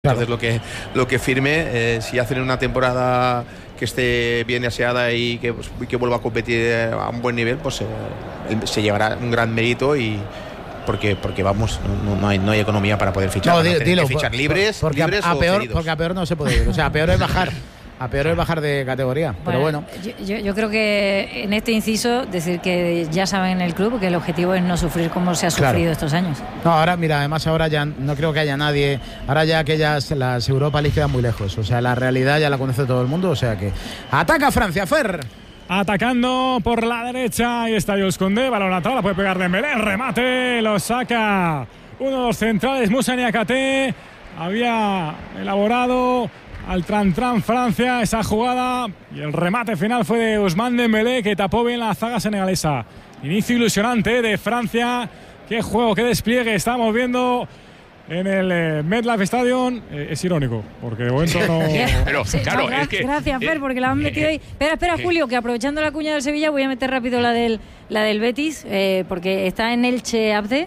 Entonces lo que firme, si hacen una temporada que esté bien aseada y que vuelva a competir a un buen nivel, pues se llevará un gran mérito y porque vamos, no hay economía para poder fichar. No, dilo, que fichar libres, porque libres a o peor, cedidos. porque a peor no se puede ir. O sea, a peor es bajar. A peor es bajar de categoría, pero bueno. Yo creo que en este inciso, decir que ya saben en el club que el objetivo es no sufrir como se ha sufrido estos años. No, ahora, mira, además ahora ya no creo que haya nadie, ahora ya las Europa League quedan muy lejos, o sea, la realidad ya la conoce todo el mundo, o sea que ataca Francia, Fer. Atacando por la derecha, ahí está Jules Koundé, balón atrás, la puede pegar Dembélé, remate, lo saca uno de los centrales, Moussa Niakhaté, había elaborado al Tran Francia esa jugada y el remate final fue de Ousmane Dembélé, que tapó bien la zaga senegalesa. Inicio ilusionante de Francia, qué juego, qué despliegue estamos viendo en el MetLife Stadium. Es irónico, porque de momento no. Pero claro, es que gracias, Fer, porque la han metido ahí. Espera, Julio, que aprovechando la cuña del Sevilla voy a meter rápido la del Betis, porque está en Elche Abde.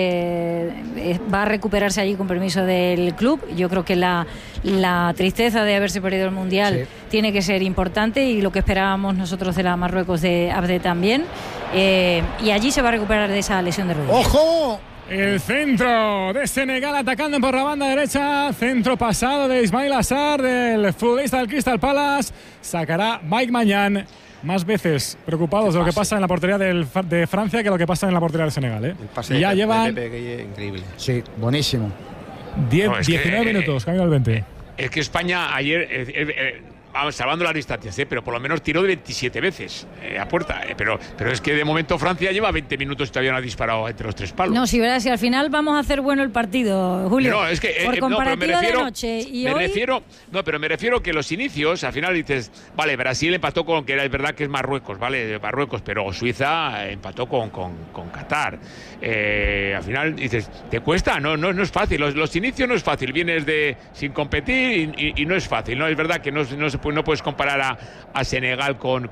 Va a recuperarse allí con permiso del club. Yo creo que la tristeza de haberse perdido el Mundial tiene que ser importante, y lo que esperábamos nosotros de la Marruecos de Abde también, y allí se va a recuperar de esa lesión de rodilla. ¡Ojo! El centro de Senegal atacando por la banda derecha, centro pasado de Ismail Assar, del futbolista del Crystal Palace. Sacará Mike Maignan. Más veces preocupados de lo que pasa en la portería de Francia que lo que pasa en la portería de Senegal. El pase y ya llevan de Pepe, increíble. Sí, buenísimo. 19 minutos, camino al 20. Es que España ayer, vamos, salvando las distancias, pero por lo menos tiró de 27 veces a puerta. Pero es que de momento Francia lleva 20 minutos y todavía no ha disparado entre los tres palos. No, si verás, si al final vamos a hacer bueno el partido, Julio. No, es que por comparativa de anoche y hoy. Pero me refiero que los inicios, al final dices, vale, Brasil empató con, que es verdad que es Marruecos, vale, Marruecos, pero Suiza empató con Qatar. Al final dices, ¿te cuesta? No es fácil. Los inicios no es fácil. Vienes sin competir y no es fácil. No es verdad que no puedes comparar a Senegal con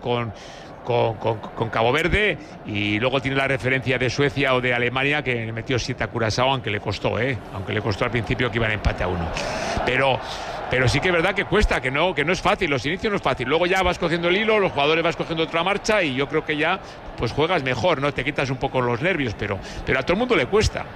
Cabo Verde, y luego tiene la referencia de Suecia o de Alemania, que metió 7 a Curazao, aunque le costó al principio, que iban a empate a 1. Pero sí que es verdad que cuesta, que no es fácil, los inicios no es fácil. Luego ya vas cogiendo el hilo, los jugadores vas cogiendo otra marcha, y yo creo que ya pues juegas mejor, ¿no? Te quitas un poco los nervios, pero a todo el mundo le cuesta.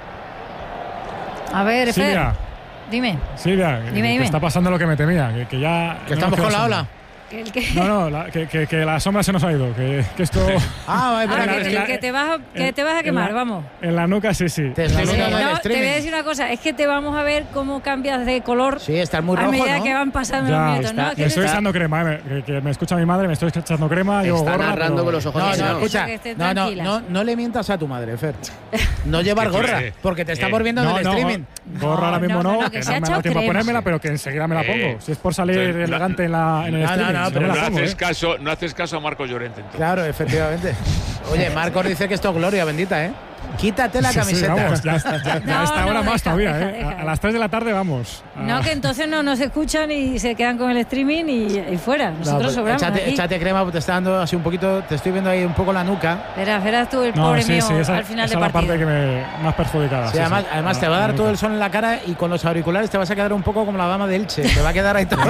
A ver, Silvia. Dime. Silvia, dime. Que está pasando lo que me temía, que ya... Que estamos con la ola. Que la sombra se nos ha ido, que esto... que te vas a quemar, vamos. En la nuca, sí. Te voy a decir una cosa, es que te vamos a ver cómo cambias de color. Sí, estás muy rojo, a medida ¿no? que van pasando los minutos, ¿no? Me estoy echando crema, que me escucha mi madre, me estoy echando crema. Está narrando con los ojos. Escucha, no le mientas a tu madre, Fer. No llevar gorra, porque te está por viendo en el streaming. Gorra ahora mismo no, que no se ha me da echado tiempo a crema. ponérmela, pero que enseguida me la pongo. Si es por salir elegante en el streaming. Pero no haces caso a Marcos Llorente. Entonces. Claro, efectivamente. Oye, Marcos dice que esto es gloria bendita, ¿eh? Quítate la camiseta. Vamos, ya está ahora más todavía, deja. A las 3 de la tarde vamos. No, que entonces no nos escuchan y se quedan con el streaming y fuera. Nosotros sobramos. Échate crema, porque te está dando así un poquito. Te estoy viendo ahí un poco la nuca. Verás tú el pobre mío al final del partido. Esa es la parte que me más perjudicada. Sí, además te va a dar todo el sol en la cara, y con los auriculares te vas a quedar un poco como la dama de Elche. Te va a quedar ahí todo.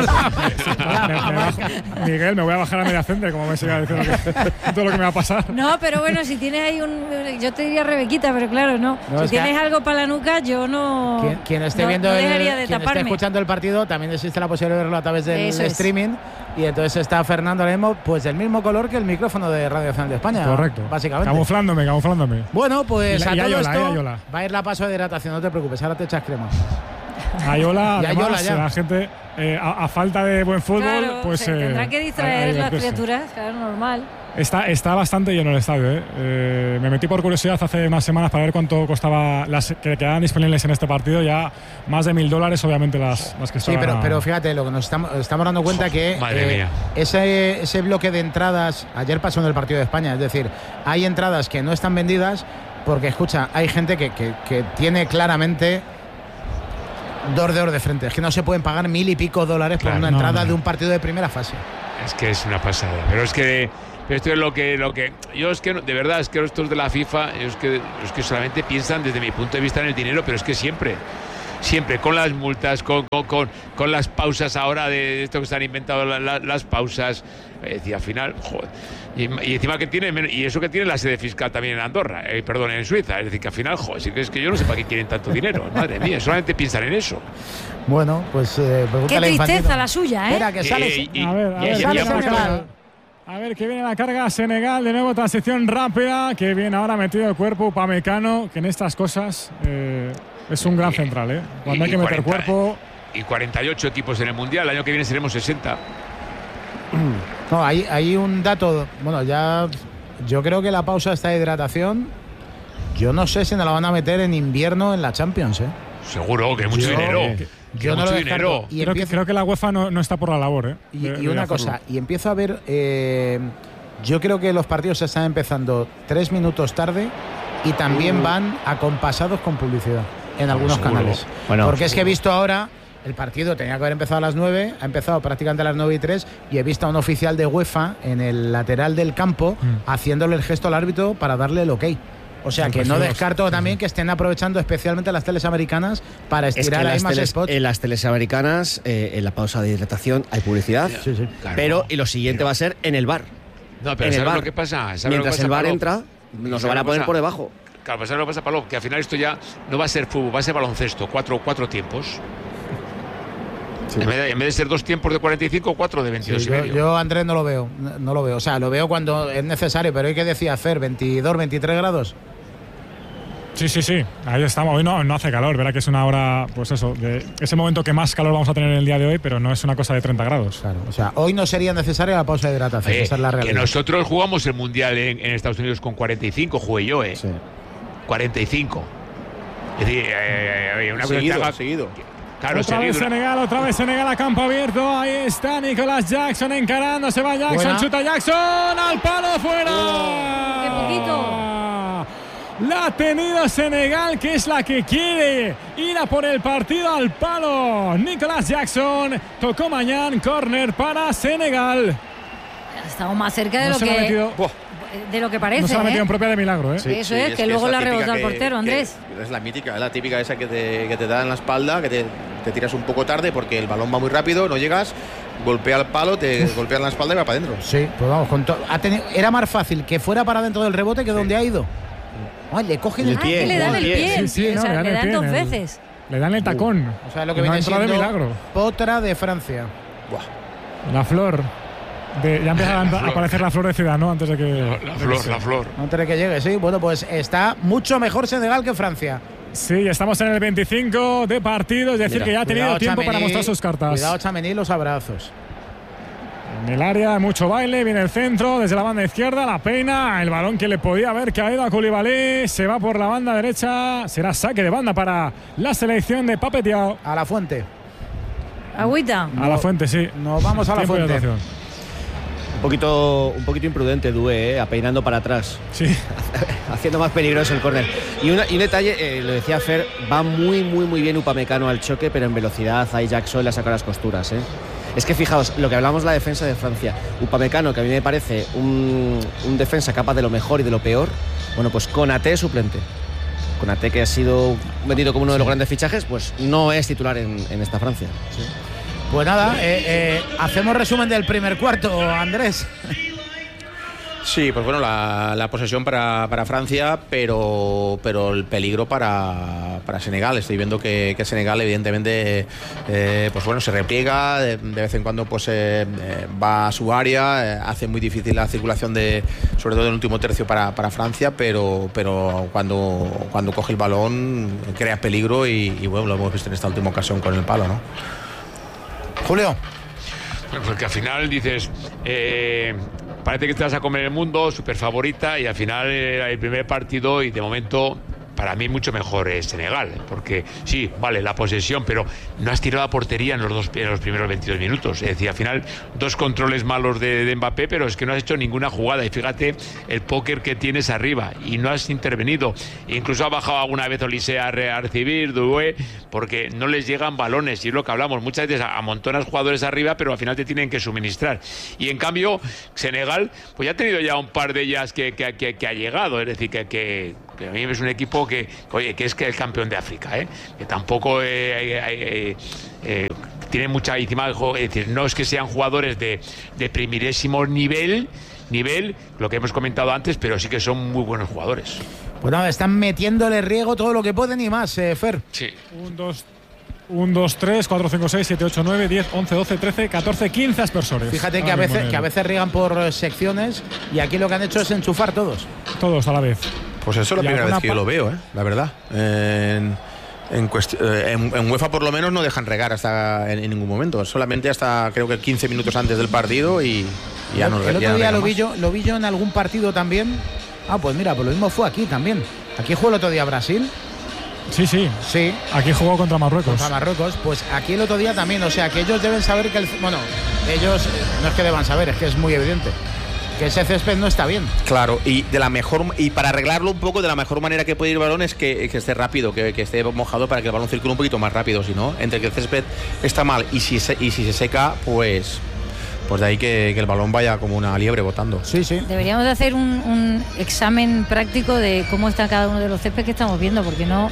Miguel, me voy a bajar a media center, como me siga diciendo todo lo que me va a pasar. No, pero bueno, si tienes ahí yo te diría Rebequita, pero claro, no. Si tienes algo para la nuca, yo no. Quien esté esté escuchando el partido, también existe la posibilidad de verlo a través del streaming. Y entonces está Fernando Lemo, pues del mismo color que el micrófono de Radio Nacional de España. Correcto. Básicamente. Camuflándome. Bueno, pues a todo esto Ayola. va a ir la paso de hidratación, no te preocupes, ahora te echas crema. Ayola, además, la gente, a falta de buen fútbol, claro, pues... tendrá que distraer las criaturas, claro, normal. Está bastante lleno el estadio, me metí por curiosidad hace unas semanas para ver cuánto costaba las que quedaban disponibles en este partido. Ya más de $1,000, obviamente, las que estaban. Sí, pero fíjate, lo que nos estamos dando cuenta que ese bloque de entradas ayer pasó en el partido de España. Es decir, hay entradas que no están vendidas porque, escucha, hay gente que tiene claramente 2 dedos de frente. Es que no se pueden pagar $1,000 y pico por una entrada de un partido de primera fase. Es que es una pasada. Pero esto es lo que yo es que de verdad, es que estos de la FIFA es que solamente piensan desde mi punto de vista en el dinero, pero es que siempre siempre con las multas, con las pausas ahora de esto que se han inventado, las pausas. Decía, al final, joder. Y encima que tiene, y eso que tiene la sede fiscal también en Andorra, perdón, en Suiza. Es decir, que al final, joder, es que yo no sé para qué quieren tanto dinero. Madre mía, solamente piensan en eso. Bueno, pues qué tristeza la suya, ¿eh? Espera, que sale. A ver, que viene la carga Senegal, de nuevo transición rápida, que viene ahora metido el cuerpo Upamecano, que en estas cosas es un gran central, cuando hay que meter cuerpo. Y 48 equipos en el Mundial, el año que viene seremos 60. No, hay un dato, bueno, ya yo creo que la pausa esta de hidratación, yo no sé si nos la van a meter en invierno en la Champions, Seguro, que mucho dinero. Yo no lo descarto. Y creo que la UEFA no está por la labor. Y una cosa, y empiezo a ver, yo creo que los partidos se están empezando 3 minutos tarde y también van acompasados con publicidad en algunos canales. Bueno, porque es que he visto ahora, el partido tenía que haber empezado a las 9, ha empezado prácticamente a las 9:03 y he visto a un oficial de UEFA en el lateral del campo haciéndole el gesto al árbitro para darle el ok. O sea que no descarto también que estén aprovechando especialmente las teles americanas para estirar ahí más spots. En las teles americanas, en la pausa de hidratación hay publicidad, claro. Pero y lo siguiente va a ser en el bar. No, pero ¿sabes lo que pasa? Mientras el bar entra, nos lo van a poner por debajo. Claro, ¿sabes lo que pasa, Pablo? Que al final esto ya no va a ser fútbol, va a ser baloncesto, cuatro tiempos. Sí. En vez de ser 2 tiempos de 45, 4 de 22 y medio. Yo, Andrés, no lo veo. O sea, lo veo cuando es necesario, pero hoy que decía Fer, 22, 23 grados. Sí, ahí estamos. Hoy no hace calor, verá que es una hora, pues eso, de ese momento que más calor vamos a tener en el día de hoy, pero no es una cosa de 30 grados. Claro, o sea, hoy no sería necesaria la pausa de hidratación, esa es la realidad. Que nosotros jugamos el Mundial en Estados Unidos con 45, jugué yo, Sí. 45. Es decir, una cosa seguido. Claro, otra vez Senegal a campo abierto. Ahí está Nicolás Jackson encarando. Se va Jackson, chuta Jackson. Al palo, fuera. ¡Qué poquito! La ha tenido Senegal, que es la que quiere ir a por el partido al palo. Nicolás Jackson tocó Mañán, córner para Senegal. Estamos más cerca de lo que parece. No se la ha metido en propia de milagro, Sí, eso es que luego la rebota al portero, Andrés. Es la típica esa que te da en la espalda, que te tiras un poco tarde porque el balón va muy rápido, no llegas, golpea el palo, te golpea en la espalda y va para adentro. Sí, pues vamos, era más fácil que fuera para dentro del rebote que donde ha ido. Le coge el pie. Que le dan el pie. Sí, o sea, le dan 2 veces. Le dan el tacón. O sea, lo que viene siendo de milagro. Potra de Francia. La flor. Ya empieza a aparecer la flor de Ciudad, ¿no? Antes de que. La flor. Antes de que llegue, sí. Bueno, pues está mucho mejor Senegal que Francia. Sí, estamos en el 25 de partido, es decir, que ya ha tenido tiempo para mostrar sus cartas. Cuidado, Tchouaméni, los abrazos. En el área, mucho baile, viene el centro, desde la banda izquierda, la peina, el balón que le podía haber caído a Koulibaly, se va por la banda derecha, será saque de banda para la selección de Pape Thiaw. A la fuente. Agüita. A la fuente, sí. Nos vamos a la fuente. Un poquito imprudente Doué, apeinando para atrás. Sí. Haciendo más peligroso el córner. Y un detalle, lo decía Fer, va muy bien Upamecano al choque, pero en velocidad ahí Jackson le ha sacado las costuras, Es que fijaos, lo que hablamos de la defensa de Francia, Upamecano, que a mí me parece un defensa capaz de lo mejor y de lo peor, bueno, pues Konaté suplente. Konaté, que ha sido vendido como uno de los grandes fichajes, pues no es titular en esta Francia. Sí. Pues nada, hacemos resumen del primer cuarto, Andrés. Sí, pues bueno, la posesión para Francia, pero el peligro para Senegal. Estoy viendo que Senegal evidentemente pues bueno, se repliega, de vez en cuando pues va a su área, hace muy difícil la circulación sobre todo en el último tercio para Francia, pero cuando coge el balón crea peligro y bueno, lo hemos visto en esta última ocasión con el palo, ¿no? Julio. Bueno, porque al final dices, parece que te vas a comer el mundo, súper favorita, y al final el primer partido, y de momento para mí mucho mejor es Senegal, porque sí, vale, la posesión, pero no has tirado a portería en los primeros 22 minutos. Es decir, al final 2 controles malos de Mbappé, pero es que no has hecho ninguna jugada. Y fíjate el póker que tienes arriba y no has intervenido. Incluso ha bajado alguna vez Olise a recibir, Doué, porque no les llegan balones. Y es lo que hablamos, muchas veces amontonas jugadores arriba, pero al final te tienen que suministrar. Y en cambio, Senegal, pues ya ha tenido ya un par de ellas que ha llegado. Es decir, que Pero a mí es un equipo que es que el campeón de África, que tampoco tiene mucha encima, es decir, no es que sean jugadores de primerísimo nivel, lo que hemos comentado antes, pero sí que son muy buenos jugadores. Pues nada, están metiéndole riego todo lo que pueden y más, Fer. Sí. 1, 2, 3, 4, 5, 6, 7, 8, 9, 10, 11, 12, 13, 14, 15 aspersores. Fíjate que a veces riegan por secciones y aquí lo que han hecho es enchufar todos. Todos a la vez. Pues eso es la primera vez que yo lo veo, la verdad. En UEFA por lo menos no dejan regar hasta en ningún momento, solamente hasta creo que 15 minutos antes del partido y ya no. El otro día lo vi yo en algún partido también. Pues mira, pues lo mismo fue aquí también. Aquí jugó el otro día Brasil. Sí. Aquí jugó contra Marruecos. Pues aquí el otro día también. O sea, que ellos deben saber que ellos no es que deban saber, es que es muy evidente que ese césped no está bien. Claro, y para arreglarlo un poco, de la mejor manera que puede ir el balón es que esté rápido, que esté mojado para que el balón circule un poquito más rápido. Si no, entre que el césped está mal y si se seca, pues de ahí que el balón vaya como una liebre botando. Sí. Deberíamos de hacer un examen práctico de cómo está cada uno de los céspedes que estamos viendo, porque no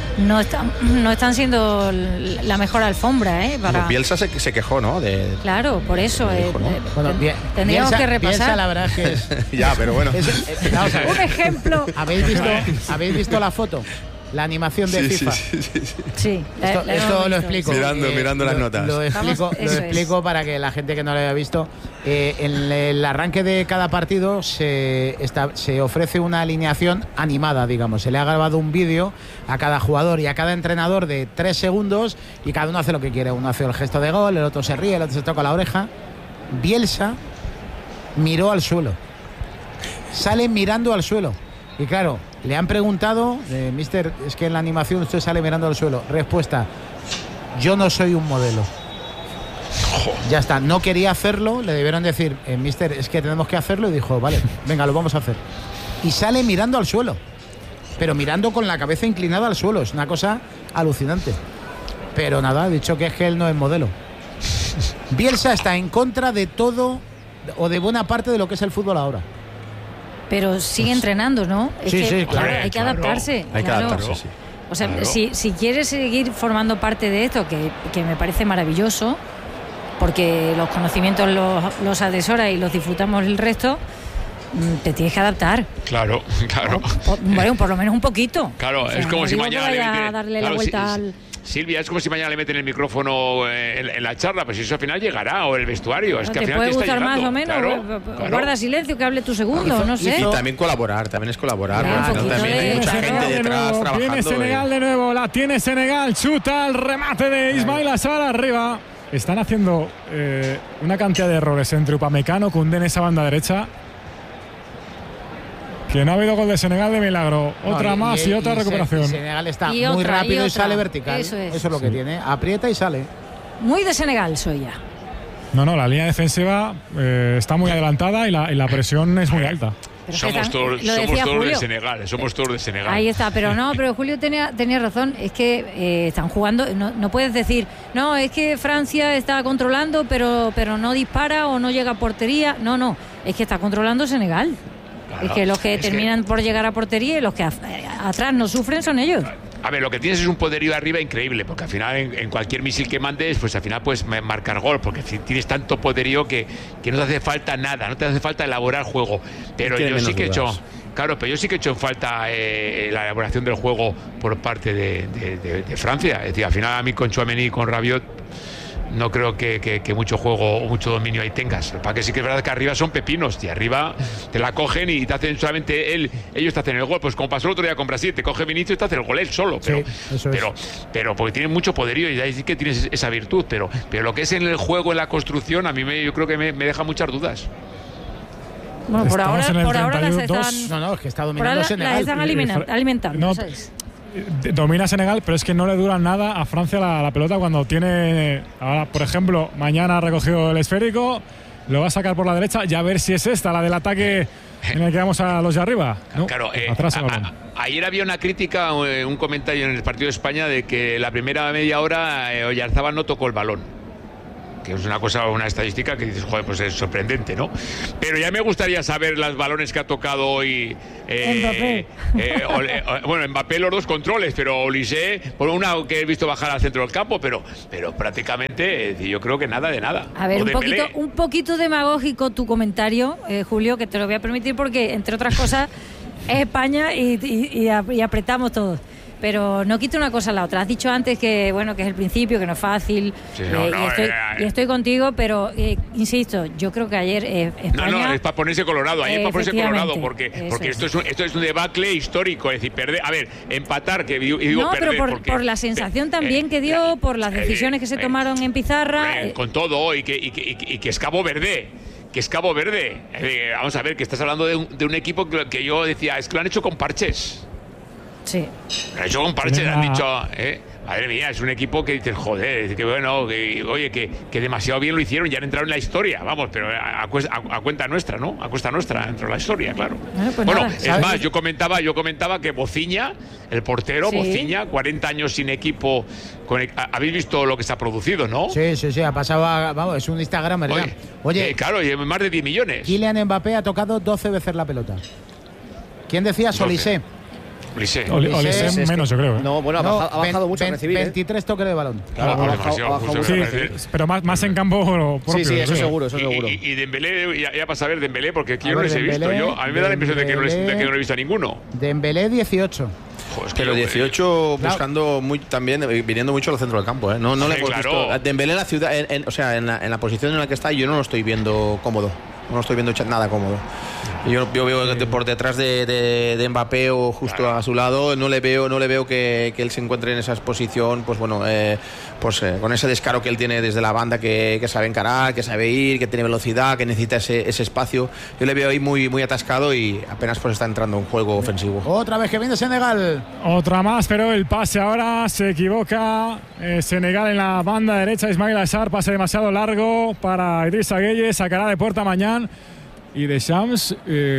están siendo la mejor alfombra, Para... Bielsa se quejó, ¿no? Claro, por eso. Tendríamos que repasar. Bielsa, la verdad es que es... Ya, pero bueno. Un ejemplo. ¿Habéis visto la foto? La animación de FIFA. Sí. Esto lo explico. Mirando las notas. Lo explico para que la gente que no lo haya visto. En el arranque de cada partido se ofrece una alineación animada, digamos. Se le ha grabado un vídeo a cada jugador y a cada entrenador de 3 segundos y cada uno hace lo que quiere. Uno hace el gesto de gol, el otro se ríe, el otro se toca la oreja. Bielsa miró al suelo. Sale mirando al suelo. Y claro, le han preguntado, mister, es que en la animación usted sale mirando al suelo. Respuesta: yo no soy un modelo. Ya está, no quería hacerlo, le debieron decir, mister, es que tenemos que hacerlo, y dijo, vale, venga, lo vamos a hacer. Y sale mirando al suelo, pero mirando con la cabeza inclinada al suelo, es una cosa alucinante. Pero nada, ha dicho que es que él no es modelo. Bielsa está en contra de todo o de buena parte de lo que es el fútbol ahora. Pero sigue entrenando, ¿no? Claro. Hay que adaptarse. Hay que adaptarse, sí. O sea, si quieres seguir formando parte de esto, que me parece maravilloso, porque los conocimientos los atesora y los disfrutamos el resto, te tienes que adaptar. Claro. Bueno, por lo menos un poquito. Claro, o sea, es como si mañana le meten, darle la vuelta al... Silvia, es como si mañana le meten el micrófono en la charla, pues eso al final llegará, o el vestuario. Es que al final puede te gustar está más o menos, claro. Guarda silencio, que hable tu segundo, no sé. Y también colaborar, también es colaborar. También hay mucha gente detrás trabajando. Tiene Senegal de nuevo, la tiene Senegal, chuta el remate de Ismail Assar arriba. Están haciendo una cantidad de errores entre Upamecano, Koundé en esa banda derecha. Que no ha habido gol de Senegal de milagro. Otra más y otra recuperación. Senegal está muy rápido y sale vertical. Eso es lo que tiene. Aprieta y sale. Muy de Senegal soy ya. No, la línea defensiva está muy adelantada y la presión es muy alta. Somos todos de Senegal. Ahí está, pero Julio tenía razón. Es que están jugando. No puedes decir, no, es que Francia está controlando, pero no dispara o no llega a portería. No, es que está controlando Senegal. Claro, es que los que terminan por llegar a portería y los que atrás no sufren son ellos. A ver, lo que tienes es un poderío arriba increíble, porque al final en cualquier misil que mandes, pues al final puedes marcar gol, porque tienes tanto poderío que no te hace falta nada, no te hace falta elaborar juego. Pero yo sí que he hecho en falta la elaboración del juego por parte de Francia. Es decir, al final a mí con Tchouaméni y con Rabiot no creo que mucho juego o mucho dominio ahí tengas. Para que sí que es verdad que arriba son pepinos, y arriba te la cogen y te hacen solamente ellos te hacen el gol, pues como pasó el otro día con Brasil, te coge Vinicius y te hace el gol él solo, pero porque tienen mucho poderío y ahí sí que tienes esa virtud, pero lo que es en el juego, en la construcción, a mí yo creo que me deja muchas dudas. Bueno, por ahora las están... No, es que está dominando Senegal. Las están alimentando, no, ¿sabes? Domina Senegal, pero es que no le dura nada a Francia la pelota cuando tiene... Ahora, por ejemplo, mañana ha recogido el esférico, lo va a sacar por la derecha y a ver si es esta, la del ataque en el que vamos a los de arriba. ¿No? Claro, atrás ayer había una crítica, un comentario en el partido de España de que la primera media hora Oyarzabal no tocó el balón. que es una estadística que dices, joder, pues es sorprendente, ¿no? Pero ya me gustaría saber los balones que ha tocado hoy Mbappé. Mbappé los 2 controles, pero Olise, por una que he visto bajar al centro del campo, pero prácticamente yo creo que nada de nada. A ver, un poquito demagógico tu comentario, Julio, que te lo voy a permitir porque, entre otras cosas, es España y apretamos todos. Pero no quita una cosa a la otra. Has dicho antes que es el principio, que no es fácil. Sí, y estoy contigo, pero insisto, yo creo que ayer España... No, es para ponerse colorado. Ayer para ponerse colorado, porque esto es un debacle histórico. Es decir, perder, empatar, que digo no, perder, pero por la sensación también que dio, por las decisiones que se tomaron en pizarra. Con todo, y que es Cabo Verde. Que es Cabo Verde. Vamos a ver, que estás hablando de un equipo que yo decía, es que lo han hecho con parches. Sí. Lo han hecho con parches, han dicho, madre mía, es un equipo que dices, joder, que bueno, que demasiado bien lo hicieron, ya han entrado en la historia, vamos, pero a cuenta nuestra, ¿no? A cuesta nuestra, dentro de la historia, claro. Bueno, es más, yo comentaba que Bociña, el portero, sí. Bociña, 40 años sin equipo, habéis visto lo que se ha producido, ¿no? Sí, ha pasado, es un Instagram, ¿verdad? Oye, claro, y más de 10 millones. Kylian Mbappé ha tocado 12 veces la pelota. ¿Quién decía? Olise. Olise menos, yo creo. No, bueno, ha bajado mucho a recibir. 23 toques de balón. Claro, ha bajado mucho. Sí, pero más en campo propio. Sí, eso seguro. Y Dembélé, ya para saber Dembélé, porque yo no les he visto. A mí me da la impresión de que no he visto a ninguno. Dembélé 18. Joder, pero 18 buscando también, viniendo mucho al centro del campo, ¿eh? No le hemos visto. Dembélé en la ciudad, en la posición en la que está, yo no lo estoy viendo cómodo. No lo estoy viendo nada cómodo. Yo veo por detrás de Mbappé o justo a su lado, no le veo que él se encuentre en esa exposición, pues bueno, con ese descaro que él tiene desde la banda, que sabe encarar, que sabe ir, que tiene velocidad, que necesita ese espacio. Yo le veo ahí muy, muy atascado y apenas está entrando un juego ofensivo. Otra vez que viene Senegal. Otra más, pero el pase ahora se equivoca. Senegal en la banda derecha, Ismail Assar, pase demasiado largo para Idrissa Gueye, sacará de puerta Mañán. Y Deschamps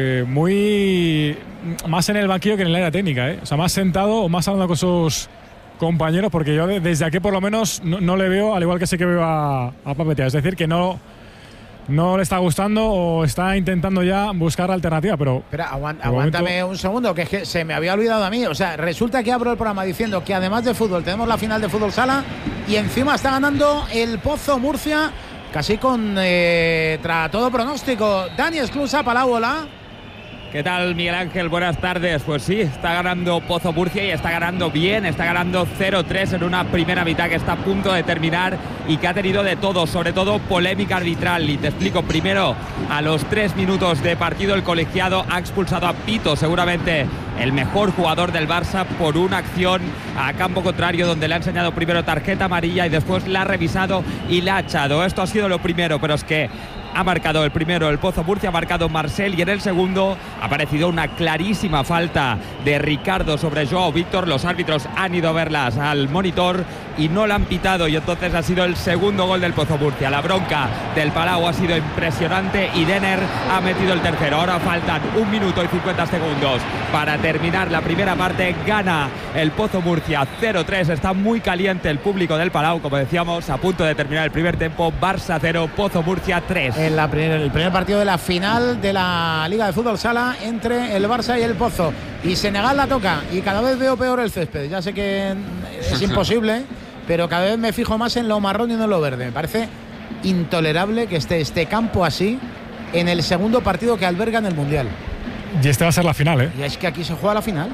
muy más en el banquillo que en el área técnica, O sea, más sentado o más hablando con sus compañeros, porque yo desde aquí por lo menos no le veo, al igual que sé que veo a Papetea. Es decir, que no le está gustando o está intentando ya buscar alternativa, pero... Espera, aguántame un segundo, que es que se me había olvidado a mí. O sea, resulta que abro el programa diciendo que además de fútbol tenemos la final de fútbol sala y encima está ganando el Pozo Murcia, casi contra todo pronóstico. Dani Esclusa, Palábola. ¿Qué tal, Miguel Ángel? Buenas tardes. Pues sí, está ganando Pozo Murcia y está ganando bien, está ganando 0-3 en una primera mitad que está a punto de terminar y que ha tenido de todo, sobre todo polémica arbitral. Y te explico, primero, a los 3 minutos de partido el colegiado ha expulsado a Pito, seguramente el mejor jugador del Barça, por una acción a campo contrario donde le ha enseñado primero tarjeta amarilla y después la ha revisado y la ha echado. Esto ha sido lo primero, pero es que ha marcado el primero el Pozo Murcia, ha marcado Marcel, y en el segundo ha aparecido una clarísima falta de Ricardo sobre Joao Víctor. Los árbitros han ido a verlas al monitor y no la han pitado, y entonces ha sido el segundo gol del Pozo Murcia. La bronca del Palau ha sido impresionante y Denner ha metido el tercero. Ahora faltan 1 minuto y 50 segundos para terminar la primera parte. Gana el Pozo Murcia 0-3. Está muy caliente el público del Palau, como decíamos, a punto de terminar el primer tiempo. Barça 0, Pozo Murcia 3. El primer partido de la final de la Liga de Fútbol Sala entre el Barça y el Pozo. Y Senegal la toca y cada vez veo peor el césped. Ya sé que es imposible, pero cada vez me fijo más en lo marrón y no en lo verde. Me parece intolerable que esté este campo así en el segundo partido que alberga en el Mundial. Y este va a ser la final, Y es que aquí se juega la final.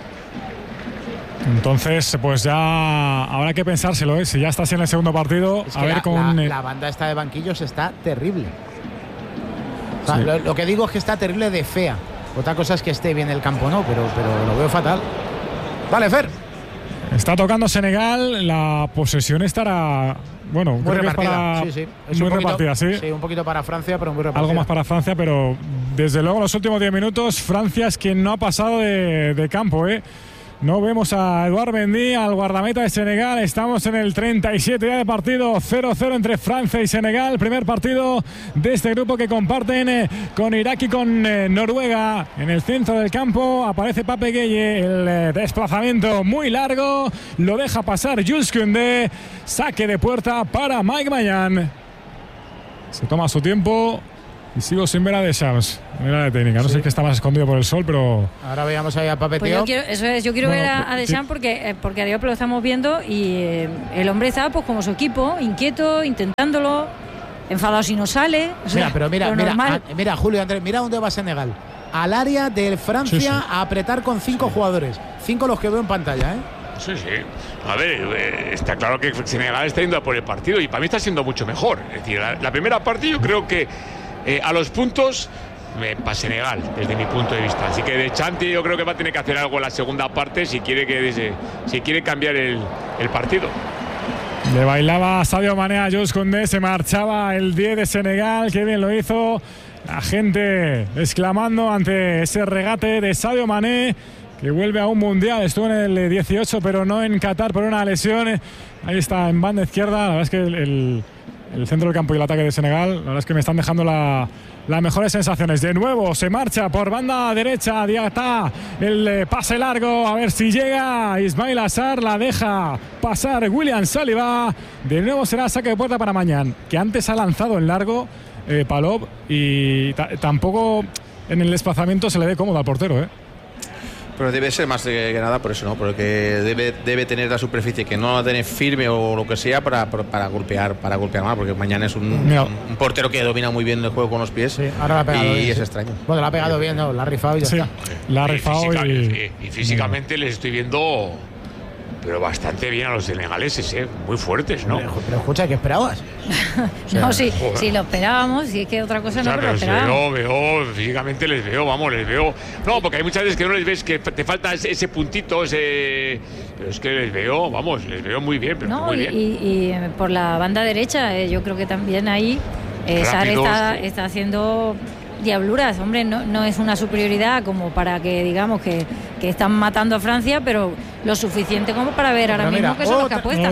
Entonces, pues ya habrá que pensárselo, Si ya estás en el segundo partido, es a que ver la banda esta de banquillos está terrible. O sea, Sí. lo que digo es que está terrible de fea. Otra cosa es que esté bien el campo, no, pero lo veo fatal. Vale, Fer. Está tocando Senegal, la posesión estará, bueno, Muy creo que repartida. es Sí. Es muy repartida, sí. Sí, un poquito para Francia, pero muy repartida. Algo más para Francia, pero desde luego en los últimos 10 minutos Francia es quien no ha pasado de campo, No vemos a Eduard Mendy, al guardameta de Senegal. Estamos en el 37 ya de partido, 0-0 entre Francia y Senegal. Primer partido de este grupo que comparten con Irak y con Noruega. En el centro del campo aparece Pape Gueye. El desplazamiento muy largo, lo deja pasar Jules Koundé. Saque de puerta para Mike Mañán. Se toma su tiempo. Y sigo sin ver a Deschamps. Mira la técnica. No sé qué está más escondido por el sol, pero. Ahora veíamos ahí a Pape pues Diop. Yo quiero ver a Deschamps porque a Diop lo estamos viendo y el hombre está pues como su equipo, inquieto, intentándolo, enfadado si no sale. Mira, Julio Andrés, mira dónde va Senegal. Al área de Francia a apretar con 5 jugadores. 5 los que veo en pantalla, ¿eh? Sí. A ver, está claro que Senegal está yendo a por el partido y para mí está siendo mucho mejor. Es decir, la primera parte yo creo que a los puntos para Senegal, desde mi punto de vista. Así que Deschamps yo creo que va a tener que hacer algo en la segunda parte si quiere cambiar el partido. Le bailaba Sadio Mané a Jules Koundé, se marchaba el 10 de Senegal, qué bien lo hizo. La gente exclamando ante ese regate de Sadio Mané, que vuelve a un mundial. Estuvo en el 18, pero no en Qatar por una lesión. Ahí está en banda izquierda. La verdad es que el centro del campo y el ataque de Senegal, la verdad es que me están dejando las mejores sensaciones. De nuevo se marcha por banda derecha Diatta, el pase largo, a ver si llega Ismail Assar, la deja pasar William Saliba. De nuevo será saque de puerta para Mañán, que antes ha lanzado en largo Palop y tampoco en el desplazamiento se le ve cómodo al portero, ¿eh? Pero debe ser más que nada por eso, ¿no? Porque debe tener la superficie que no la tiene firme o lo que sea para golpear mal, porque Mañana es un portero que domina muy bien el juego con los pies. Sí, ahora la ha pegado bien, es extraño. Bueno, la ha pegado bien, ¿no? La ha rifado y ya está. La ha rifado y físicamente les estoy viendo pero bastante bien a los senegaleses, muy fuertes, ¿no? Pero escucha, ¿qué esperabas? No, si lo esperábamos, si es que otra cosa no, pero lo esperábamos. Veo, físicamente les veo. No, porque hay muchas veces que no les ves que te falta ese puntito, pero es que les veo muy bien, pero muy bien. Y por la banda derecha, yo creo que también ahí Sarr está haciendo diabluras. Hombre, no es una superioridad como para que digamos que están matando a Francia, pero lo suficiente como para ver ahora mismo que son los que apuestan.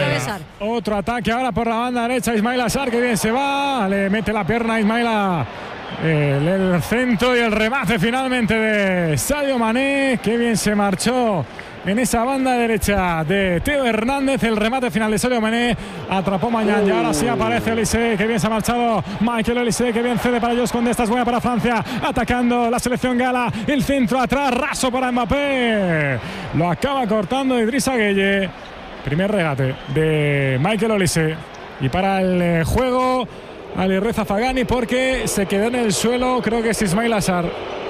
Otro ataque ahora por la banda derecha, Ismail Assar, que bien se va, le mete la pierna a Ismail el centro y el remate finalmente de Sadio Mané, que bien se marchó en esa banda derecha de Theo Hernández. El remate final de Sadio Mané, atrapó Mañán y ahora sí aparece Olise, que bien se ha marchado Michael Olise, que bien cede para Jules Koundé. Esta es buena para Francia, atacando la selección gala, el centro atrás, raso para Mbappé, lo acaba cortando Idrissa Gueye. Primer regate de Michael Olise y para el juego Alireza Fagani, porque se quedó en el suelo, creo que es Ismail Assar.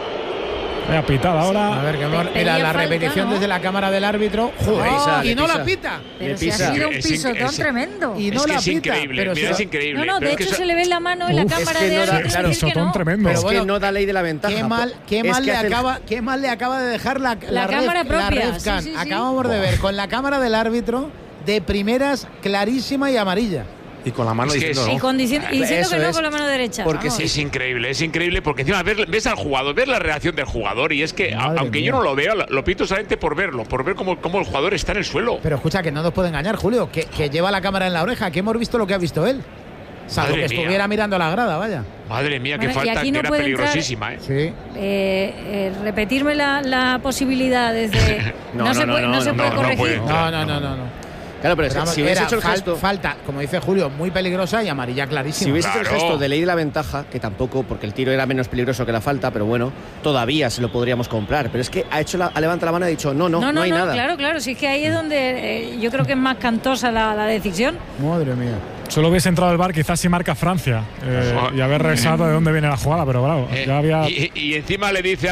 Ha pitado ahora. A ver, mira la repetición desde la cámara del árbitro. Y no la pita. Pero si ha sido un pisotón tremendo. Y no la pita. Es increíble. No, de hecho se le ve en la mano en la cámara de árbitro. Pisotón tremendo. Pero bueno, no da ley de la ventaja. Qué mal le acaba de dejar la cámara propia. Acabamos de ver con la cámara del árbitro de primeras clarísima y amarilla. Y con la mano diciendo no. Diciendo que no con la mano derecha. Porque es increíble porque encima ves al jugador, ves la reacción del jugador y es que aunque yo no lo veo, lo pito solamente por verlo, por ver cómo el jugador está en el suelo. Pero escucha, que no nos puede engañar, Julio, que lleva la cámara en la oreja, que hemos visto lo que ha visto él. Salvo que estuviera mirando la grada, vaya. Madre mía, qué falta, que era peligrosísima, Sí. Repetirme la posibilidad desde no se puede corregir. No. Claro, pero si hubiese hecho el gesto. Falta, como dice Julio, muy peligrosa y amarilla clarísima. Si hubiese hecho el gesto de ley de la ventaja, que tampoco, porque el tiro era menos peligroso que la falta, pero bueno, todavía se lo podríamos comprar. Pero es que ha levantado la mano y ha dicho no hay nada. Claro, si es que ahí es donde yo creo que es más cantosa la decisión. Madre mía. Solo hubiese entrado al bar, quizás si marca Francia y haber revisado de dónde viene la jugada, pero bravo. Ya había... y encima le dice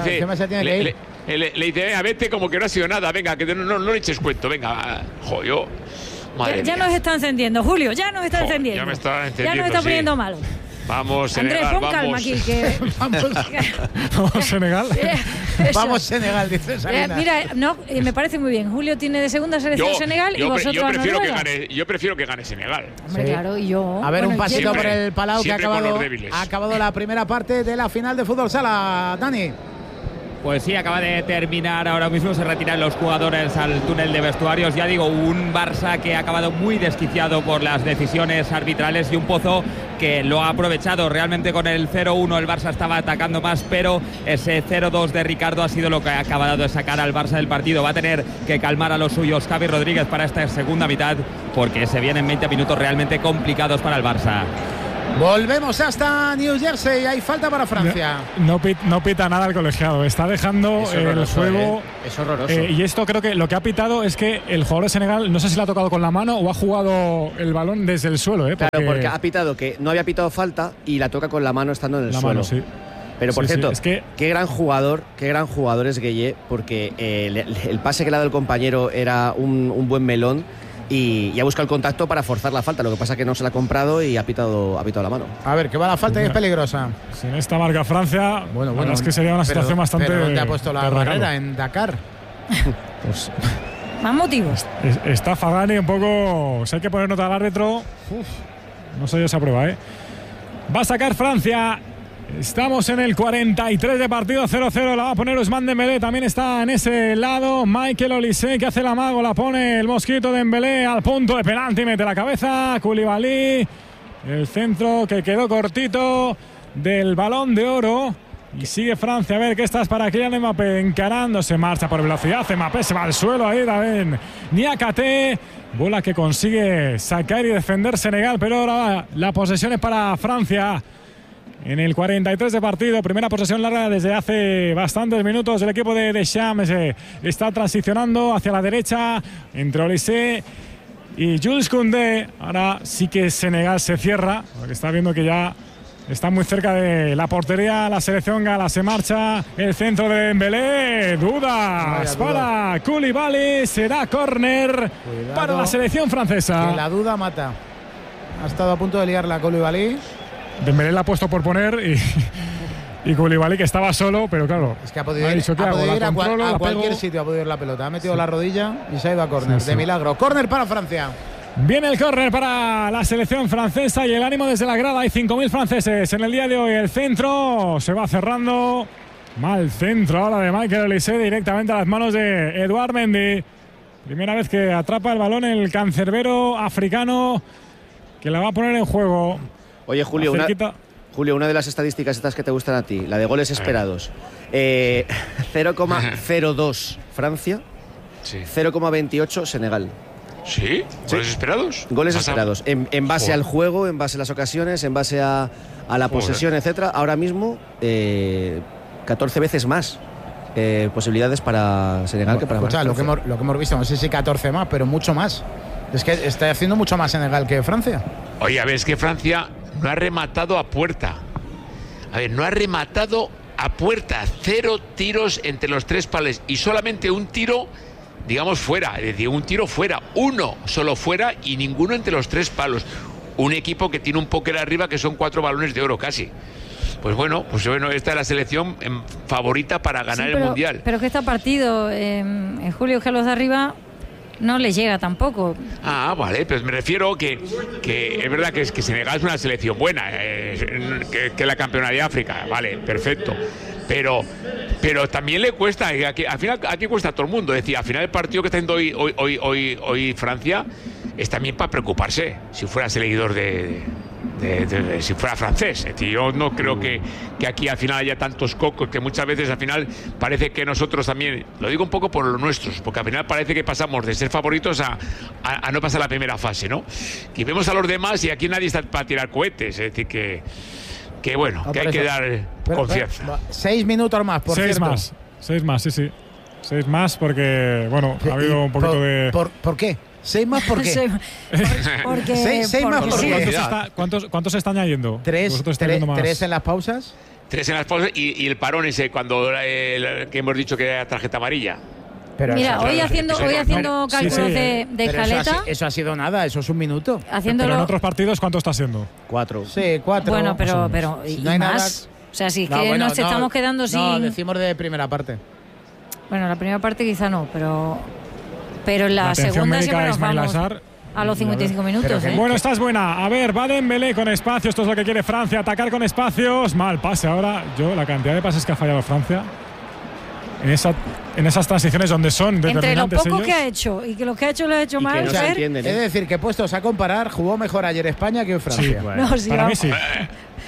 le dice, venga, vete como que no ha sido nada, venga, que no le eches cuento, venga, joyo. Ya nos está encendiendo, Julio, ya nos está encendiendo. Ya me está encendiendo. Ya nos está poniendo malo. Vamos, Andrés, Senegal, pon calma aquí. Vamos, Senegal. Vamos, Senegal, dice Sarina. Mira, me parece muy bien. Julio tiene de segunda selección Senegal y vosotros yo prefiero que gane Senegal. Hombre, claro, y yo. A ver, un pasito por el Palau que ha acabado la primera parte de la final de fútbol sala. Dani. Pues sí, acaba de terminar ahora mismo, se retiran los jugadores al túnel de vestuarios. Ya digo, un Barça que ha acabado muy desquiciado por las decisiones arbitrales y un Pozo que lo ha aprovechado. Realmente con el 0-1 el Barça estaba atacando más, pero ese 0-2 de Ricardo ha sido lo que ha acabado de sacar al Barça del partido. Va a tener que calmar a los suyos Javi Rodríguez para esta segunda mitad, porque se vienen 20 minutos realmente complicados para el Barça. Volvemos hasta New Jersey. Hay falta para Francia. No pita nada el colegiado. Está dejando el juego. Es horroroso. Y esto creo que lo que ha pitado es que el jugador de Senegal, no sé si le ha tocado con la mano o ha jugado el balón desde el suelo. Claro, porque ha pitado que no había pitado falta y la toca con la mano estando en el suelo. Mano, sí. Pero por cierto, es que qué gran jugador es Gueye, porque el pase que le ha dado el compañero era un buen melón. Y ha buscado el contacto para forzar la falta. Lo que pasa es que no se la ha comprado y ha pitado la mano. A ver, que va la falta y es peligrosa. Sin esta marca Francia, bueno, es que sería una situación bastante. ¿Pero dónde ha puesto la barrera? ¿En Dakar? Pues, más motivos. Está Fagani un poco. Si hay que poner nota al árbitro. No sé yo esa prueba, Va a sacar Francia. Estamos en el 43 de partido, 0-0, la va a poner Ousmane Dembélé, también está en ese lado Michael Olise, que hace el amago, la pone el mosquito Dembélé al punto de penalti, mete la cabeza, Koulibaly, el centro que quedó cortito del Balón de Oro, y sigue Francia, a ver qué estás para Kylian Mbappé, encarándose, marcha por velocidad, Mbappé se va al suelo, ahí también Niakate, bola que consigue sacar y defender Senegal, pero ahora la posesión es para Francia. En el 43 de partido, primera posesión larga desde hace bastantes minutos. El equipo de Deschamps está transicionando hacia la derecha entre Olise y Jules Koundé. Ahora sí que Senegal se cierra, porque está viendo que ya está muy cerca de la portería. La selección gala, se marcha el centro de Dembélé. Dudas para Koulibaly, será córner para la selección francesa. Que la duda mata. Ha estado a punto de liar la Koulibaly. Dembélé la ha puesto por poner y Koulibaly, que estaba solo, pero claro, es que ha podido ir a cualquier sitio, ha podido ir la pelota, ha metido la rodilla y se ha ido a córner, de milagro. Córner para Francia. Viene el córner para la selección francesa y el ánimo desde la grada. Hay 5.000 franceses en el día de hoy. El centro se va cerrando. Mal centro ahora de Michael Olise, directamente a las manos de Edouard Mendy. Primera vez que atrapa el balón el cancerbero africano, que la va a poner en juego. Oye, Julio, una de las estadísticas estas que te gustan a ti, la de goles esperados. 0,02 Francia, 0,28 Senegal. ¿Sí? ¿Goles esperados? Goles esperados. En base al juego, en base a las ocasiones, en base a la posesión, etcétera. Ahora mismo, 14 veces más posibilidades para Senegal que para Francia. Lo que hemos visto, no sé si 14 más, pero mucho más. Es que está haciendo mucho más Senegal que Francia. Oye, a ver, es que Francia no ha rematado a puerta. A ver, no ha rematado a puerta. 0 tiros entre los 3 palos y solamente un tiro, digamos, fuera. Es decir, un tiro fuera. Uno solo fuera y ninguno entre los 3 palos. Un equipo que tiene un póker arriba que son 4 balones de oro casi. Pues bueno, esta es la selección favorita para ganar el Mundial. Pero que este partido, en julio, que los de arriba no les llega tampoco. Ah, vale, pues me refiero que es verdad que Senegal es una selección buena, que es la campeona de África, vale, perfecto. Pero también le cuesta, al final aquí cuesta a todo el mundo. Es decir, al final el partido que está haciendo hoy Francia es también para preocuparse si fuera seguidor si fuera francés. Es decir, yo no creo que aquí al final haya tantos cocos, que muchas veces al final parece que nosotros también, lo digo un poco por los nuestros, porque al final parece que pasamos de ser favoritos a no pasar la primera fase, ¿no? Que vemos a los demás y aquí nadie está para tirar cohetes. Es decir, que bueno, que hay que dar confianza. 6 minutos más, por cierto. 6 más, sí. 6 más porque, bueno, ha habido un poquito de... ¿Por qué? 6 más, ¿por qué? Porque 6 más, ¿por qué? ¿Cuántos se están añadiendo? 3 en las pausas. 3 en las pausas y el parón ese cuando que hemos dicho que era tarjeta amarilla. Pero mira, hoy haciendo cálculos de escaleta. Eso ha sido nada, eso es un minuto. Pero en otros partidos, ¿cuánto está siendo? 4. Sí, 4. Bueno, pero si y no hay más. Nada... O sea, si es que nos estamos quedando sin. No, decimos de primera parte. Bueno, la primera parte quizá no, pero en la segunda siempre nos vamos a los 55 minutos. Bueno, esta es buena. A ver, va Dembélé con espacio. Esto es lo que quiere Francia, atacar con espacios. Mal pase ahora. La cantidad de pases que ha fallado Francia en esas transiciones donde son determinantes. Entre lo poco ellos, que ha hecho y que lo que ha hecho lo ha hecho mal. No es decir, que puestos a comparar, jugó mejor ayer España que hoy Francia. Sí, bueno, para mí sí.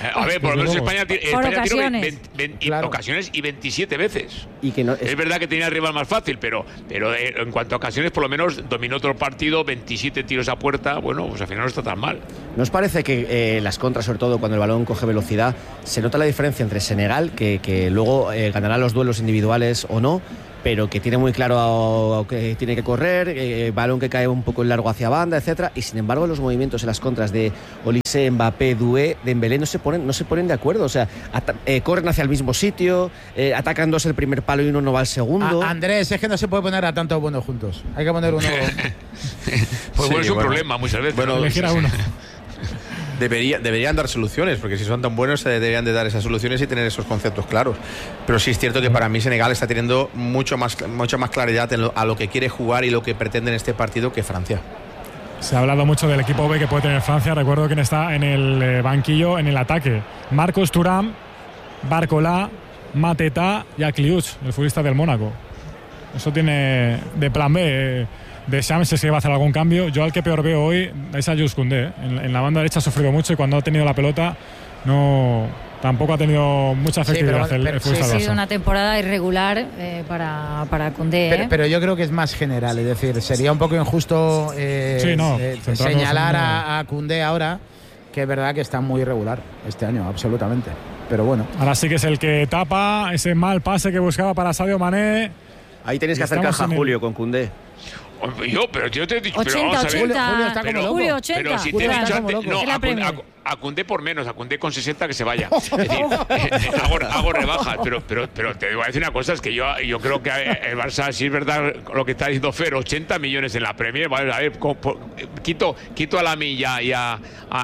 A ver, por lo menos España tiró ocasiones y 27 veces. Y que no, es verdad que tenía el rival más fácil, pero en cuanto a ocasiones, por lo menos dominó todo el partido, 27 tiros a puerta. Bueno, pues al final no está tan mal. ¿No os parece que las contras, sobre todo cuando el balón coge velocidad, se nota la diferencia entre Senegal, que luego ganará los duelos individuales o no, pero que tiene muy claro que tiene que correr, balón que cae un poco en largo hacia banda, etcétera, y sin embargo los movimientos en las contras de Olise, Mbappé, Doué, Dembélé no se ponen de acuerdo, o sea, corren hacia el mismo sitio, atacan dos el primer palo y uno no va al segundo. Andrés, es que no se puede poner a tantos buenos juntos, hay que poner uno. Pues bueno, es un problema muchas veces. Bueno, elegir a uno. Deberían dar soluciones, porque si son tan buenos deberían de dar esas soluciones y tener esos conceptos claros. Pero sí es cierto que para mí Senegal está teniendo mucha más claridad a lo que quiere jugar y lo que pretende en este partido que Francia. Se ha hablado mucho del equipo B que puede tener Francia. Recuerdo quién está en el banquillo en el ataque: Marcos Thuram, Barcola, Mateta y Akliouch, el futbolista del Mónaco. Eso tiene de plan B. De Shams, si va a hacer algún cambio. Yo al que peor veo hoy es a Jules Koundé. En la banda derecha ha sufrido mucho y cuando ha tenido la pelota tampoco ha tenido mucha efectividad. Ha sido una temporada irregular para Koundé. Pero yo creo que es más general, es decir, sería un poco injusto señalar a Koundé ahora, que es verdad que está muy irregular este año, absolutamente. Pero bueno. Ahora sí que es el que tapa ese mal pase que buscaba para Sadio Mané. Ahí tenéis que hacer caja, Julio, con Koundé. Pero yo te he dicho, 80, pero vamos a ver. Julio está como loco. Julio, 80. Pero si te he dicho antes, no, a Koundé por menos, a Koundé con 60 que se vaya. Es decir, hago rebajas, pero te voy a decir una cosa, es que yo creo que el Barça, si es verdad lo que está diciendo Fer, 80 millones en la Premier, vale, a ver, quito a Lamine y a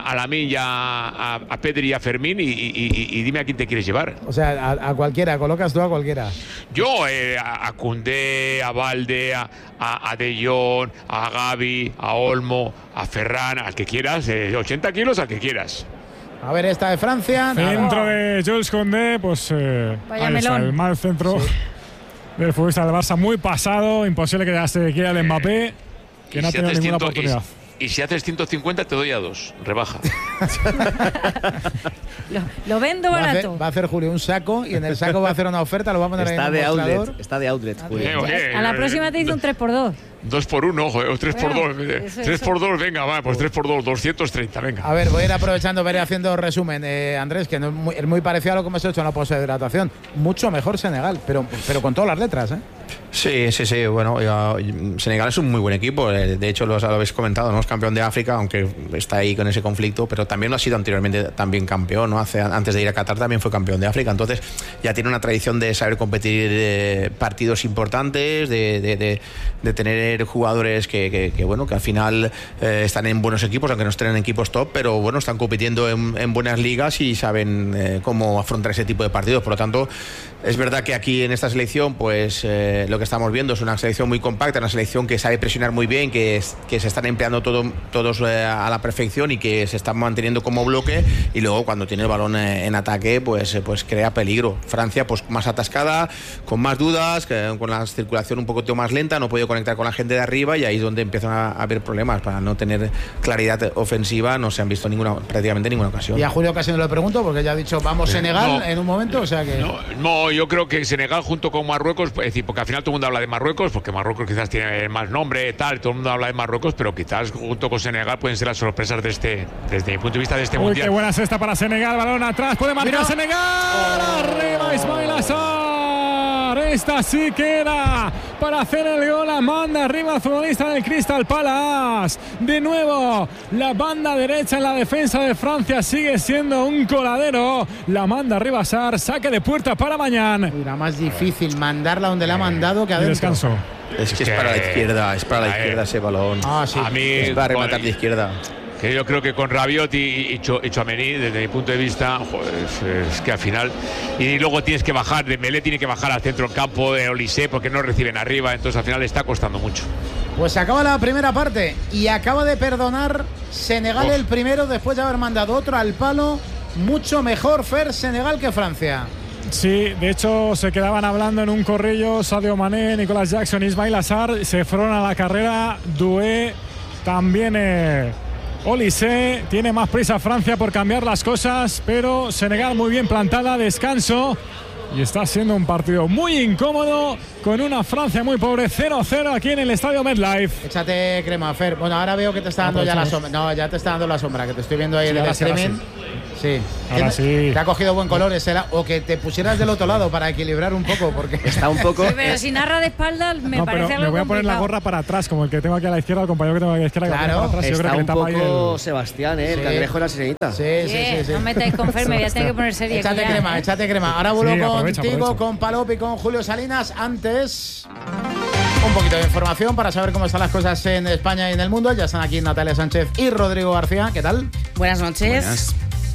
Pedri y a Fermín y dime a quién te quieres llevar. O sea, a cualquiera, colocas tú a cualquiera. Yo a Koundé, a Valde, a De Jong, a Gavi, a Olmo, a Ferran, al que quieras, 80 kilos al que quieras. A ver, esta de Francia. Centro de Jules Koundé, pues ahí está, el mal centro del futbolista del Barça, muy pasado, imposible que ya se quiera el Mbappé, que no ha tenido ninguna oportunidad. Y si haces 150 te doy a 2, rebaja. lo vendo barato. Va a hacer Julio un saco y en el saco va a hacer una oferta, lo va a poner está ahí en de el outlet, está de outlet, Julio. A la próxima te hizo un 3x2. 2x1, o 3x2. 3x2, venga, va, pues 3x2, 230, venga. A ver, voy a ir aprovechando, voy a ir haciendo resumen, Andrés, que no es muy parecido a lo que hemos hecho en la poshidratación. Mucho mejor Senegal, pero con todas las letras, ¿eh? Sí. Bueno, Senegal es un muy buen equipo. De hecho, lo habéis comentado, ¿no? Es campeón de África, aunque está ahí con ese conflicto, pero también lo ha sido anteriormente también campeón, ¿no? Antes de ir a Qatar también fue campeón de África. Entonces, ya tiene una tradición de saber competir partidos importantes, de tener jugadores que al final están en buenos equipos, aunque no estén en equipos top, pero bueno, están compitiendo en buenas ligas y saben cómo afrontar ese tipo de partidos. Por lo tanto, es verdad que aquí en esta selección, pues lo que estamos viendo es una selección muy compacta, una selección que sabe presionar muy bien, que se están empleando todos a la perfección y que se están manteniendo como bloque, y luego cuando tiene el balón en ataque, pues crea peligro. Francia, pues más atascada, con más dudas, con la circulación un poquito más lenta, no ha podido conectar con la gente de arriba, y ahí es donde empiezan a haber problemas. Para no tener claridad ofensiva no se han visto prácticamente ninguna ocasión. Y a Julio casi no le pregunto, porque ya ha dicho vamos Senegal en un momento, o sea que... No, yo creo que Senegal junto con Marruecos, es decir, porque al final todo el mundo habla de Marruecos, porque Marruecos quizás tiene más nombre, tal, todo el mundo habla de Marruecos, pero quizás junto con Senegal pueden ser las sorpresas desde mi punto de vista de este mundial. Qué buena cesta para Senegal, balón atrás, puede marcar Senegal, arriba Ismail Assar, esta sí que era para hacer el gol, la manda arriba el futbolista del Crystal Palace. De nuevo, la banda derecha en la defensa de Francia sigue siendo un coladero, la manda arriba Assar, saque de puerta para mañana. Era más difícil mandarla donde la ha mandado que adentro. Descanso. Es que es para la izquierda, ese balón. Sí. A mí es para rematar de izquierda. Que yo creo que con Rabiot y Tchouaméni, desde mi punto de vista, es que al final, y luego tienes que bajar, Dembélé tiene que bajar al centro del campo, de Olise, porque no reciben arriba, entonces al final le está costando mucho. Pues acaba la primera parte y acaba de perdonar Senegal el primero después de haber mandado otro al palo. Mucho mejor Senegal que Francia. Sí, de hecho se quedaban hablando en un corrillo Sadio Mané, Nicolas Jackson, Ismail Assar, se fueron a la carrera, Doué, también Olise. Tiene más prisa Francia por cambiar las cosas, pero Senegal muy bien plantada, descanso. Y está siendo un partido muy incómodo, con una Francia muy pobre, 0-0 aquí en el estadio MetLife. Échate crema, Fer. Bueno, ahora veo que te está dando ya la sombra. No, ya te está dando la sombra, que te estoy viendo ahí en el streaming. Sí. Ahora sí. Te ha cogido buen color ese, o que te pusieras del otro lado para equilibrar un poco, porque está un poco. Sí, pero si narra de espaldas me parece algo me voy a poner complicado. la gorra para atrás, como el que tengo aquí a la izquierda, el compañero que tengo aquí a la izquierda. Claro, para atrás. Yo está creo que un tapa poco el Sebastián, el cangrejo de la sirenita. Sí. No metáis con Fer, me voy a tener que poner serie. Échate crema. Ahora vuelvo aprovecha. con Palop y con Julio Salinas. Antes, un poquito de información para saber cómo están las cosas en España y en el mundo. Ya están aquí Natalia Sánchez y Rodrigo García. ¿Qué tal? Buenas noches. Buenas.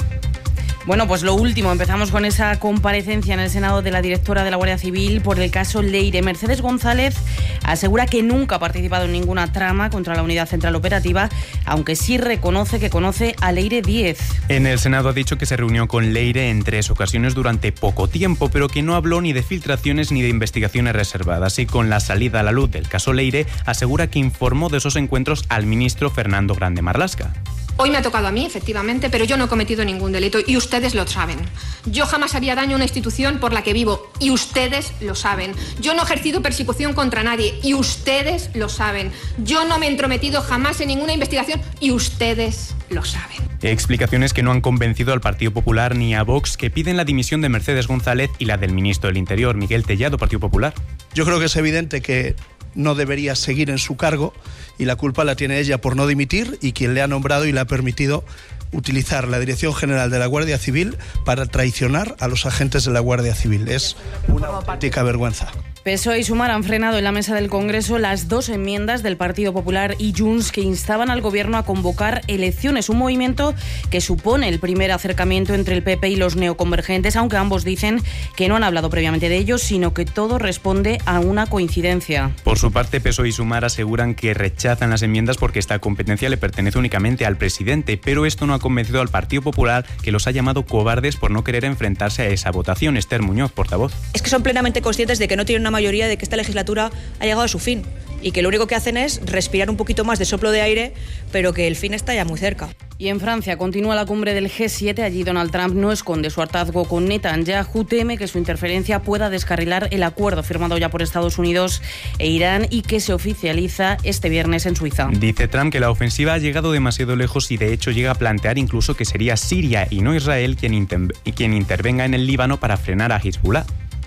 Bueno, pues lo último, empezamos con esa comparecencia en el Senado de la directora de la Guardia Civil por el caso Leire. Mercedes González asegura que nunca ha participado en ninguna trama contra la Unidad Central Operativa, aunque sí reconoce que conoce a Leire Díez. En el Senado ha dicho que se reunió con Leire en 3 ocasiones durante poco tiempo, pero que no habló ni de filtraciones ni de investigaciones reservadas. Y con la salida a la luz del caso Leire, asegura que informó de esos encuentros al ministro Fernando Grande Marlaska. Hoy me ha tocado a mí, efectivamente, pero yo no he cometido ningún delito y ustedes lo saben. Yo jamás haría daño a una institución por la que vivo y ustedes lo saben. Yo no he ejercido persecución contra nadie y ustedes lo saben. Yo no me he entrometido jamás en ninguna investigación y ustedes lo saben. Explicaciones que no han convencido al Partido Popular ni a Vox, que piden la dimisión de Mercedes González y la del ministro del Interior, Miguel Tellado, Partido Popular. Yo creo que es evidente que no debería seguir en su cargo y la culpa la tiene ella por no dimitir y quien le ha nombrado y le ha permitido utilizar la Dirección General de la Guardia Civil para traicionar a los agentes de la Guardia Civil. Es una auténtica vergüenza. PSOE y Sumar han frenado en la mesa del Congreso las 2 enmiendas del Partido Popular y Junts que instaban al Gobierno a convocar elecciones, un movimiento que supone el primer acercamiento entre el PP y los neoconvergentes, aunque ambos dicen que no han hablado previamente de ello, sino que todo responde a una coincidencia. Por su parte, PSOE y Sumar aseguran que rechazan las enmiendas porque esta competencia le pertenece únicamente al presidente, pero esto no ha convencido al Partido Popular, que los ha llamado cobardes por no querer enfrentarse a esa votación. Esther Muñoz, portavoz. Es que son plenamente conscientes de que no tienen una mayoría, de que esta legislatura ha llegado a su fin y que lo único que hacen es respirar un poquito más de soplo de aire, pero que el fin está ya muy cerca. Y en Francia continúa la cumbre del G7. Allí Donald Trump no esconde su hartazgo con Netanyahu. Teme que su interferencia pueda descarrilar el acuerdo firmado ya por Estados Unidos e Irán y que se oficializa este viernes en Suiza. Dice Trump que la ofensiva ha llegado demasiado lejos y de hecho llega a plantear incluso que sería Siria y no Israel quien intervenga en el Líbano para frenar a Hezbollah.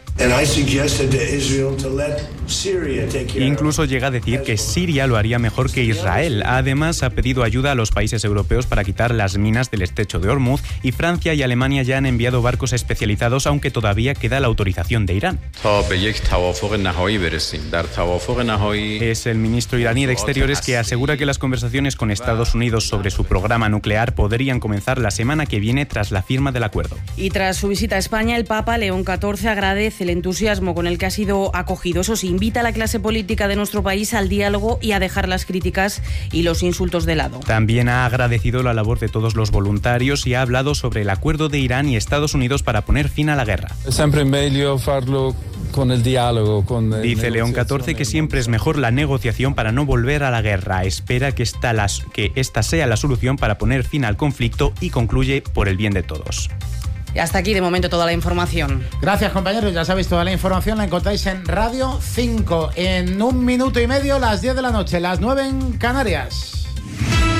Incluso llega a decir que Siria lo haría mejor que Israel. Además, ha pedido ayuda a los países europeos para quitar las minas del estrecho de Hormuz y Francia y Alemania ya han enviado barcos especializados, aunque todavía queda la autorización de Irán. Es el ministro iraní de Exteriores que asegura que las conversaciones con Estados Unidos sobre su programa nuclear podrían comenzar la semana que viene tras la firma del acuerdo. Y tras su visita a España, el Papa León XIV agradece el entusiasmo con el que ha sido acogido. Eso sí, invita a la clase política de nuestro país al diálogo y a dejar las críticas y los insultos de lado. También ha agradecido la labor de todos los voluntarios y ha hablado sobre el acuerdo de Irán y Estados Unidos para poner fin a la guerra. Siempre meglio farlo con el diálogo. Dice León XIV que siempre es mejor la negociación para no volver a la guerra. Espera que esta sea la solución para poner fin al conflicto y concluye por el bien de todos. Y hasta aquí de momento toda la información. Gracias, compañeros. Ya sabéis, toda la información la encontráis en Radio 5. En 1 minuto y medio, las 10 de la noche, las 9 en Canarias.